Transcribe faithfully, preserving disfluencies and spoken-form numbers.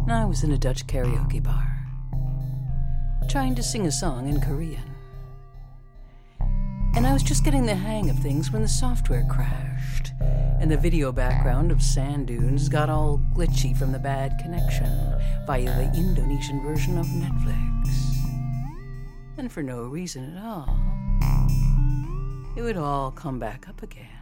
and I was in a Dutch karaoke bar, trying to sing a song in Korean. And I was just getting the hang of things when the software crashed, and the video background of sand dunes got all glitchy from the bad connection via the Indonesian version of Netflix. And for no reason at all, it would all come back up again.